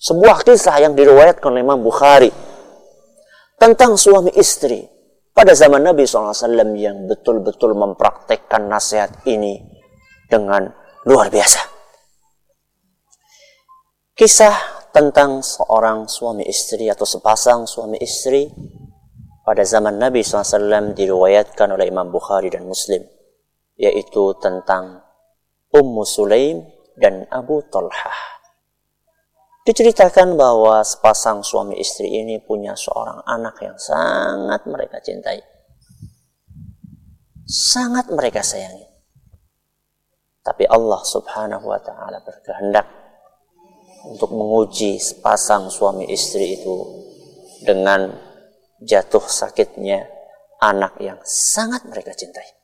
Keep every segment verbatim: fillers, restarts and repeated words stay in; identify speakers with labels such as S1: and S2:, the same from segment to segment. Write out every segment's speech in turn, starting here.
S1: Sebuah kisah yang diriwayatkan oleh Imam Bukhari tentang suami istri pada zaman Nabi shallallahu alaihi wasallam yang betul-betul mempraktekkan nasihat ini dengan luar biasa. Kisah tentang seorang suami istri atau sepasang suami istri pada zaman Nabi shallallahu alaihi wasallam diriwayatkan oleh Imam Bukhari dan Muslim, yaitu tentang Ummu Sulaim dan Abu Talhah. Diceritakan bahwa sepasang suami istri ini punya seorang anak yang sangat mereka cintai, sangat mereka sayangi. Tapi Allah subhanahu wa ta'ala berkehendak untuk menguji sepasang suami istri itu dengan jatuh sakitnya anak yang sangat mereka cintai.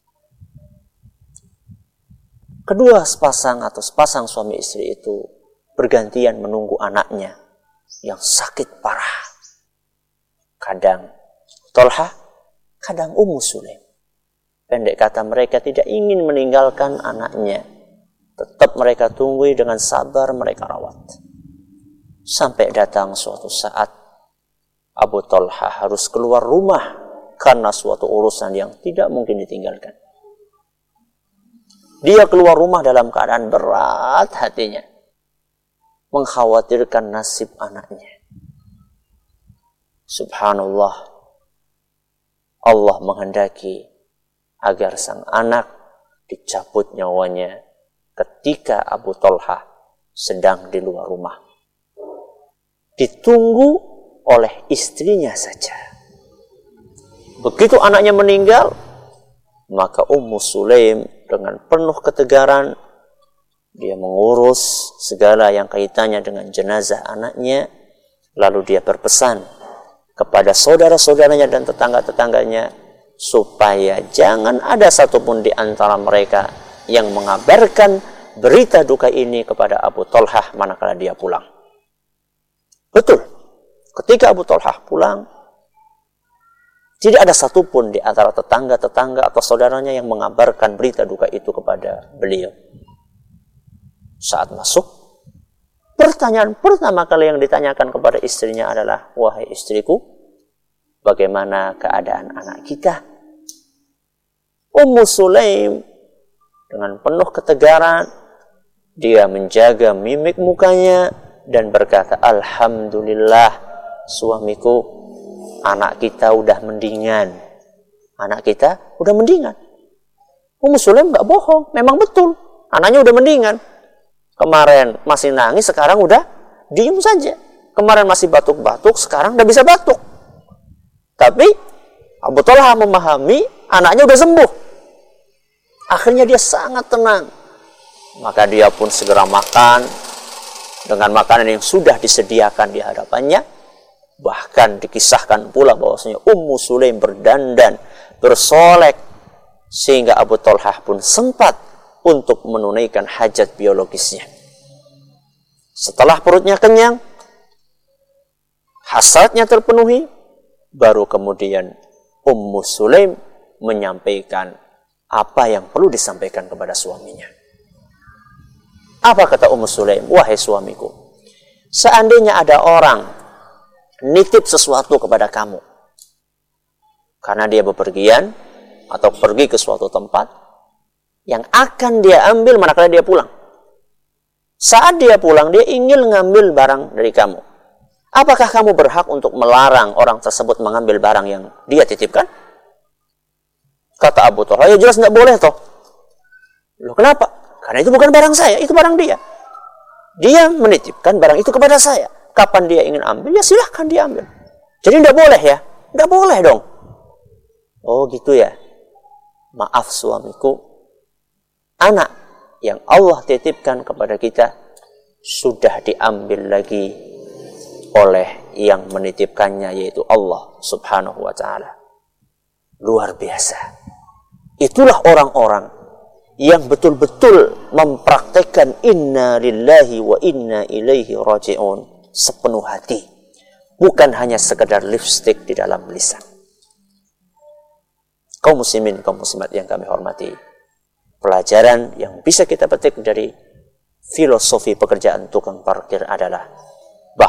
S1: Kedua sepasang atau sepasang suami istri itu bergantian menunggu anaknya yang sakit parah. Kadang Talha, kadang Ummu Sulaim. Pendek kata, mereka tidak ingin meninggalkan anaknya. Tetap mereka tunggu dengan sabar, mereka rawat. Sampai datang suatu saat Abu Talha harus keluar rumah karena suatu urusan yang tidak mungkin ditinggalkan. Dia keluar rumah dalam keadaan berat hatinya, mengkhawatirkan nasib anaknya. Subhanallah, Allah menghendaki agar sang anak dicabut nyawanya ketika Abu Talha sedang di luar rumah. Ditunggu oleh istrinya saja. Begitu anaknya meninggal, maka Ummu Sulaim dengan penuh ketegaran dia mengurus segala yang kaitannya dengan jenazah anaknya. Lalu dia berpesan kepada saudara-saudaranya dan tetangga-tetangganya supaya jangan ada satupun di antara mereka yang mengabarkan berita duka ini kepada Abu Talhah manakala dia pulang. Betul, ketika Abu Talhah pulang, tidak ada satupun di antara tetangga-tetangga atau saudaranya yang mengabarkan berita duka itu kepada beliau. Saat masuk, pertanyaan pertama kali yang ditanyakan kepada istrinya adalah, "Wahai istriku, bagaimana keadaan anak kita?" Ummu Sulaim dengan penuh ketegaran, dia menjaga mimik mukanya dan berkata, "Alhamdulillah, suamiku, anak kita udah mendingan. Anak kita udah mendingan." Ummu Sulaim gak bohong, memang betul. Anaknya udah mendingan. Kemarin masih nangis, sekarang udah diem saja. Kemarin masih batuk-batuk, sekarang udah bisa batuk. Tapi Abu Talha memahami anaknya udah sembuh. Akhirnya dia sangat tenang. Maka dia pun segera makan dengan makanan yang sudah disediakan di hadapannya. Bahkan dikisahkan pula bahwasanya Ummu Sulaim berdandan, bersolek, sehingga Abu Talhah pun sempat untuk menunaikan hajat biologisnya. Setelah perutnya kenyang, hasratnya terpenuhi, baru kemudian Ummu Sulaim menyampaikan apa yang perlu disampaikan kepada suaminya. Apa kata Ummu Sulaim? "Wahai suamiku, seandainya ada orang nitip sesuatu kepada kamu, karena dia bepergian atau pergi ke suatu tempat yang akan dia ambil manakala dia pulang. Saat dia pulang, dia ingin mengambil barang dari kamu. Apakah kamu berhak untuk melarang orang tersebut mengambil barang yang dia titipkan?" Kata Abu Talha, "Ya jelas tidak boleh toh." "Loh kenapa?" "Karena itu bukan barang saya, itu barang dia. Dia menitipkan barang itu kepada saya. Kapan dia ingin ambil, ya silahkan dia ambil. Jadi tidak boleh ya?" "Tidak boleh dong." "Oh gitu ya. Maaf suamiku, anak yang Allah titipkan kepada kita sudah diambil lagi oleh yang menitipkannya, yaitu Allah subhanahu wa ta'ala." Luar biasa. Itulah orang-orang yang betul-betul mempraktekkan inna lillahi wa inna ilaihi raji'un sepenuh hati. Bukan hanya sekedar lipstick di dalam lisan. Kaum muslimin, kaum muslimat yang kami hormati, pelajaran yang bisa kita petik dari filosofi pekerjaan tukang parkir adalah